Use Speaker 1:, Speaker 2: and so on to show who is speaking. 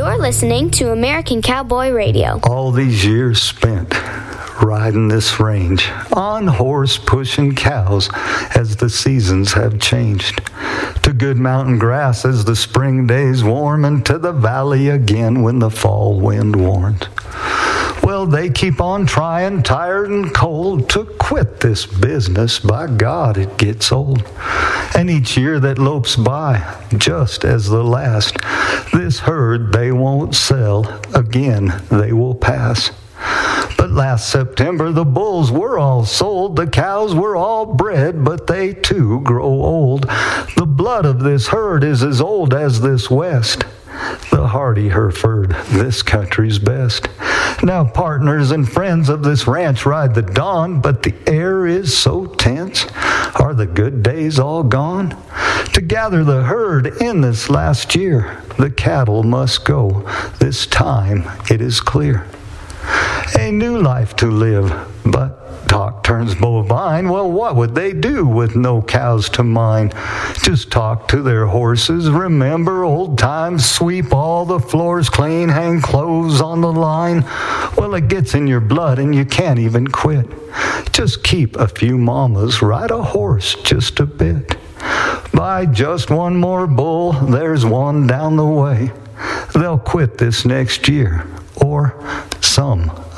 Speaker 1: You're listening to American Cowboy Radio.
Speaker 2: All these years spent riding this range, on horse pushing cows as the seasons have changed, to good mountain grass as the spring days warm, and to the valley again when the fall wind warns. Well, they keep on trying, tired and cold, to quit this business. By God, it gets old. And each year that lopes by, just as the last, this herd they won't sell, again they will pass. But last September the bulls were all sold, the cows were all bred, but they too grow old. The blood of this herd is as old as this West. The hardy Hereford, this country's best. Now partners and friends of this ranch ride the dawn, but the air is so tense. Are the good days all gone? To gather the herd in this last year, the cattle must go. This time it is clear. A new life to live, but talk turns bovine. Well, what would they do with no cows to mine? Just talk to their horses, remember old times, sweep all the floors clean, hang clothes on the line. Well, it gets in your blood and you can't even quit. Just keep a few mamas, ride a horse just a bit. Buy just one more bull, there's one down the way. They'll quit this next year, or some